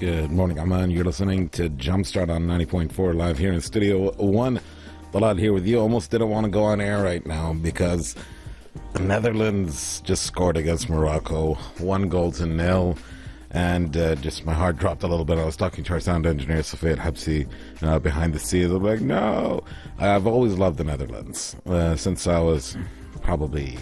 Good morning, Aman. You're listening to Jumpstart on 90.4 live here in Studio 1. Balad here with you. Almost didn't want to go on air right now because the Netherlands just scored against Morocco, 1-0. And just my heart dropped a little bit. I was talking to our sound engineer, Safed Habsi, behind the scenes. I'm like, no. I've always loved the Netherlands. Since I was probably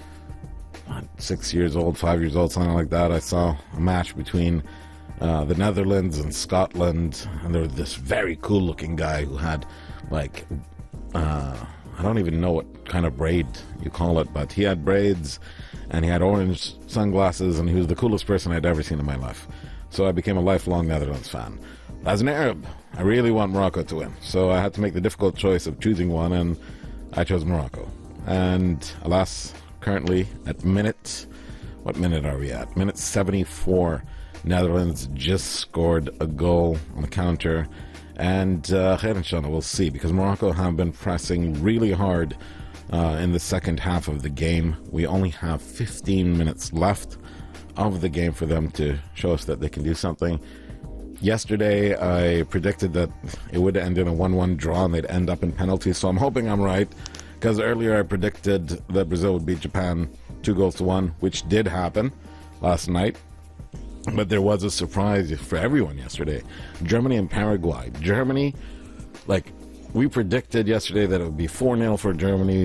6 years old, 5 years old, something like that. I saw a match between the Netherlands and Scotland, and there was this very cool looking guy who had like I don't even know what kind of braid you call it, but he had braids and he had orange sunglasses, and he was the coolest person I'd ever seen in my life. So I became a lifelong Netherlands fan. As an Arab, I really want Morocco to win, so I had to make the difficult choice of choosing one, and I chose Morocco. And alas, currently at what minute are we at? Minute 74. Netherlands just scored a goal on the counter, and khair inshallah, we'll see, because Morocco have been pressing really hard in the second half of the game. We only have 15 minutes left of the game for them to show us that they can do something. Yesterday I predicted that it would end in a 1-1 draw and they'd end up in penalties, so I'm hoping I'm right, because earlier I predicted that Brazil would beat Japan 2-1, which did happen last night. But there was a surprise for everyone yesterday. Germany and Paraguay. Germany, we predicted yesterday that it would be 4-0 for Germany,